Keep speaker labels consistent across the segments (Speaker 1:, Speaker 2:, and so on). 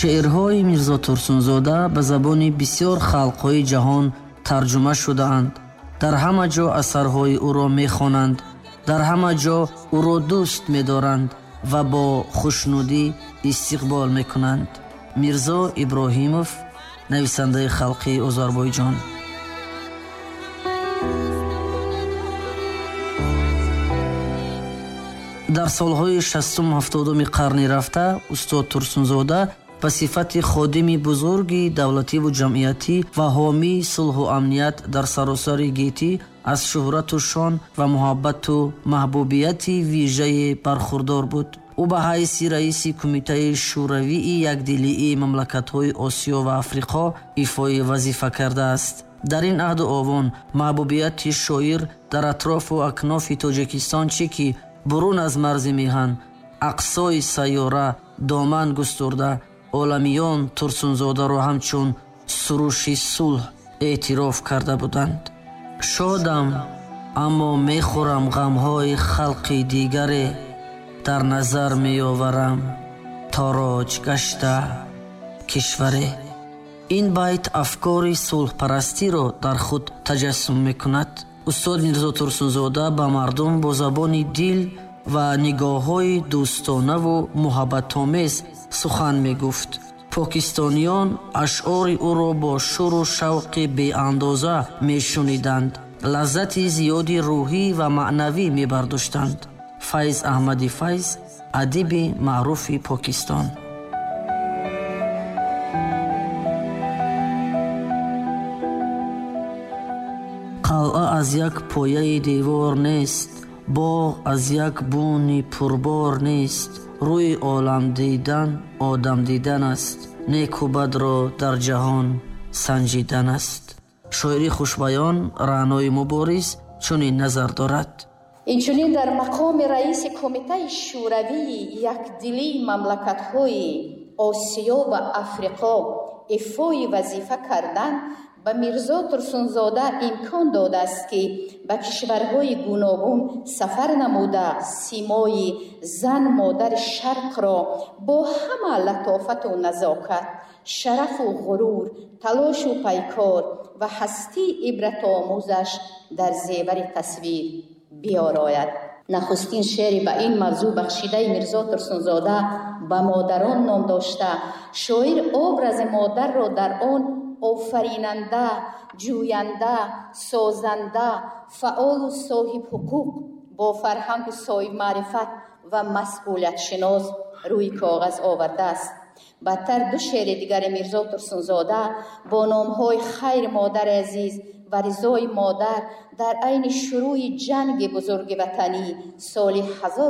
Speaker 1: шеърҳои Мирзо Турсунзода ба забони бисёр халқҳои ҷаҳон тарҷума шудаанд. дар ҳама ҷо асарҳои ӯро мехонанд, дар ҳама ҷо ӯро дӯст медоранд ва бо хушнудӣ истиқбол мекунанд. Мирзо Иброҳимов, нависандаи халқии Озарбойҷон. дар солҳои 60-70 қарни рафта устод Турсунзода ба сифати ходими бузурги давлативу ҷамъиятӣ ва ҳомии сулҳу амният дар саросари гитӣ аз шӯҳрату шон ва муҳаббату маҳбубияти вижае бархурдор буд. ӯ ба ҳайси раиси кумитаи шӯравии якдилии мамлакатҳои Осиё ва Африқо ифои вазифа кардааст. дар ин аҳду овон маҳбубияти шоир дар атрофу акнофи Тоҷикистон чӣ ки бурун аз марзи миҳан ақсои сайёра доман густурда оламиён Турсунзодаро ҳамчун суруши сулҳ эътироф карда буданд. шодам, аммо мехӯрам ғамҳои халқи дигаре, дар назар меоварам тороҷ гашта кишваре. ин байт афкори сулҳпарастиро дар худ таҷассум мекунад. устод Мирзо Турсунзода ба мардум бо забони дил ва нигоҳҳои дӯстонаву муҳаббатомез сухан мегуфт. покистониён ашъори ӯро бо шӯру шавқи беандоза мешуниданд, лаззати зиёди рӯҳӣ ва маънавӣ мебардоштанд. Файз Аҳмади Файз, адиби маъруфи Покистон. қалъа аз як пояи девор нест, боғ аз як буни пурбор нест. рӯи олам дидан одам дидан аст, неку бадро дар ҷаҳон санҷидан аст. шоири хушбаён Раънои Мубориз чунин назар дорад.
Speaker 2: инчунин дар мақоми раиси кумитаи шӯравии якдилии мамлакатҳои Осиё ва Африқо ифои вазифа кардан ба Мирзо Турсунзода имкон додааст ки ба кишварҳои гуногун сафар намуда симои зан модари Шарқро бо ҳама латофату назокат, шарафу ғурур, талошу пайкор ва ҳастии ибратомӯзаш дар зевари тасвир биёрояд. нахустин шеъри ба ин мавзӯъ бахшидаи Мирзо Турсунзода ба модарон ном дошта, шоир образи модарро дар он офаринанда, ҷӯянда, созанда, фаъолу соҳиб ҳуқуқ, бо фарҳангу соҳиб маърифат ва масъулиятшинос рӯи коғаз овардааст. бадтар ду шеъри дигари Мирзо Турсунзода бо номҳои Хайр модари азиз ва Ризои модар дар айни шурӯи ҷанги бузурги ватанӣ соли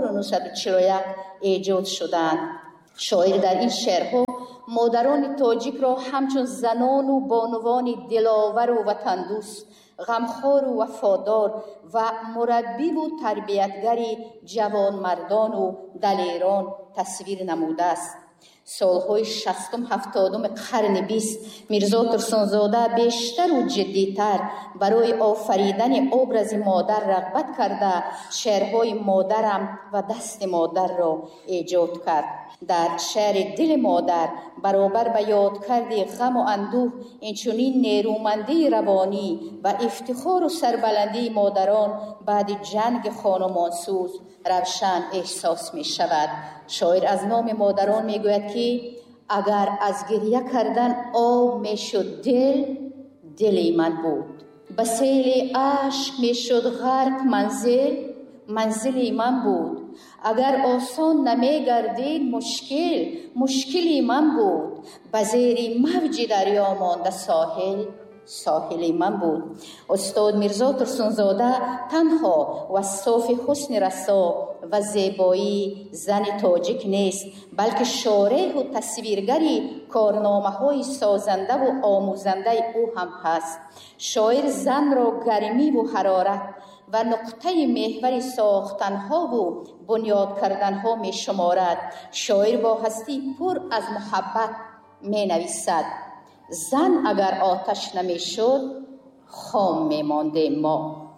Speaker 2: 1941 эҷод шуданд. шоир дар ин шеърҳо модарони тоҷикро ҳамчун занону бонувони диловару ватандӯст, ғамхору вафодор ва мураббиву тарбиятгари ҷавонмардону далерон тасвир намудааст. солҳои 60-70 қарни 20 Мирзо Турсунзода бештару ҷиддитар барои офаридани образи модар рағбат карда шеърҳои модарам ва дасти модарро эҷод кард. дар шеъри дили модар баробар ба ёдкарди ғаму андӯҳ инчунин нерӯмандии равонӣ ва ифтихору сарбаландии модарон баъди ҷанги хонумонсӯз равшан эҳсос мешавад. шоир аз номи модарон мегӯяд ки агар аз гирья кардан об мешуд дил, дили ман буд. ба сели ашк мешуд ғарқ манзил, манзили ман буд. агар осон намегардид мушкил, мушкили ман буд. ба зери мавҷи дарьё монда соҳил, соҳили ман буд. устод Мирзо Турсунзода танҳо вассофи ҳусни расо ва зебоии зани тоҷик нест, балки шореҳу тасвиргари корномаҳои созандаву омӯзандаи ӯ ҳам ҳаст. шоир занро гармиву ҳарорат ва нуқтаи меҳвари сохтанҳову бунёд карданҳо мешуморад. шоир бо ҳастии пур аз муҳаббат менависад: зан агар оташ намешуд, хом мемондем мо.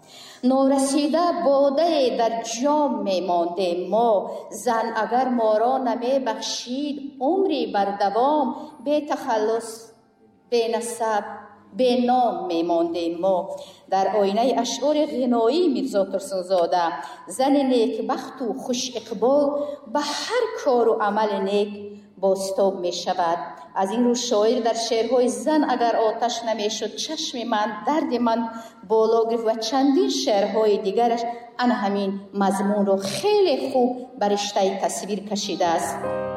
Speaker 2: نورسیده باده در جام می مانده ما. زن اگر ما را نمی بخشید عمری بر دوام، به تخلص به نسب به نام می مانده ما. در آینه اشعار غنایی میرزا ترسنزاده زن نیک بخت و خوش اقبال به هر کار و عمل نیک باستاب می شود. از این رو شاعر در شعرهای زن اگر آتش نمی شد چشم من درد من بالا گرفت و چندین شعرهای دیگرش ان همین مضمون رو خیلی خوب بر رشته تصویر کشیده است.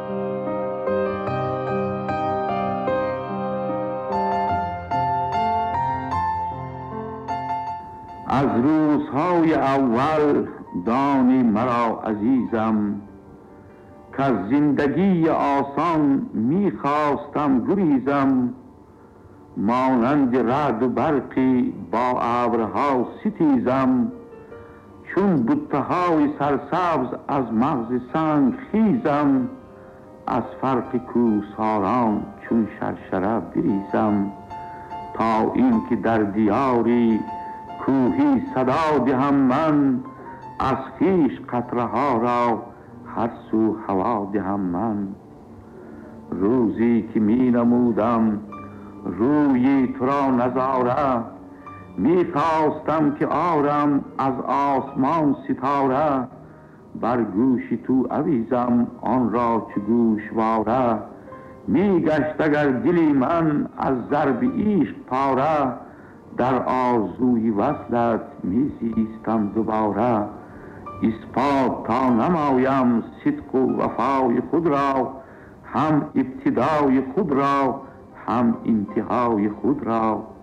Speaker 3: از روزهای اول دانی مرا عزیزم، که از زندگی آسان میخواستم گریزم. مانند رعد و برقی با ابرها ستیزم، چون بوته‌های سرسبز از مغز سنگ خیزم. از فرق کوهساران چون شرشره بریزم، تا اینکه در دیاری کوهی صدا دهم من. از خویش قطره ها را هر سو هوا دهم من. روزی که می نمودم روی تو را نظاره، می خواستم که آرم از آسمان ستاره. بر گوش تو اویزم آن را چو گوشواره، می گشت اگر دلی من از ضرب عشق پاره. در آرزوی وصلت می زیستم دوباره. اثبات تا نمایم صدق و وفای خود را، هم ابتدای خود را هم انتهای خود را.